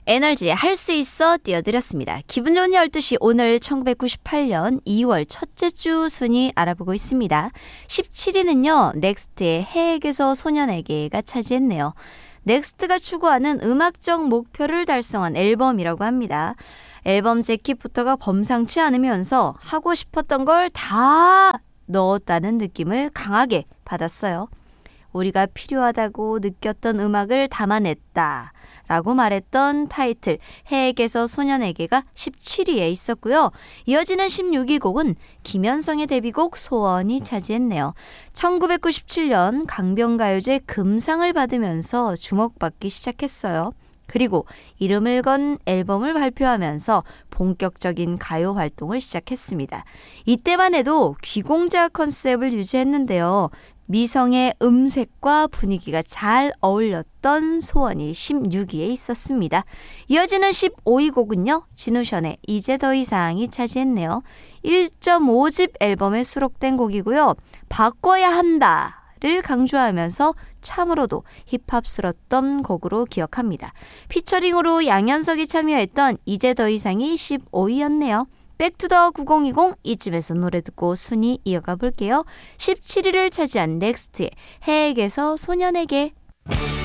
에너지의 할 수 있어 띄워드렸습니다. 기분 좋은 12시 오늘 1998년 2월 첫째 주 순위 알아보고 있습니다. 17위는요. 넥스트의 해에게서 소년에게가 차지했네요. 넥스트가 추구하는 음악적 목표를 달성한 앨범이라고 합니다. 앨범 재킷부터가 범상치 않으면서 하고 싶었던 걸 다 넣었다는 느낌을 강하게 받았어요. 우리가 필요하다고 느꼈던 음악을 담아냈다 라고 말했던 타이틀 해에게서 소년에게가 17위에 있었고요. 이어지는 16위 곡은 김연성의 데뷔곡 소원이 차지했네요. 1997년 강변가요제 금상을 받으면서 주목받기 시작했어요. 그리고 이름을 건 앨범을 발표하면서 본격적인 가요 활동을 시작했습니다. 이때만 해도 귀공자 컨셉을 유지했는데요. 미성의 음색과 분위기가 잘 어울렸던 소원이 16위에 있었습니다. 이어지는 15위 곡은요. 진우션의 이제 더 이상이 차지했네요. 1.5집 앨범에 수록된 곡이고요. 바꿔야 한다를 강조하면서 참으로도 힙합스러웠던 곡으로 기억합니다. 피처링으로 양현석이 참여했던 이제 더 이상이 15위였네요. 백투더 9020 이쯤에서 노래 듣고 순위 이어가 볼게요. 17위를 차지한 넥스트의 해에게서 소년에게.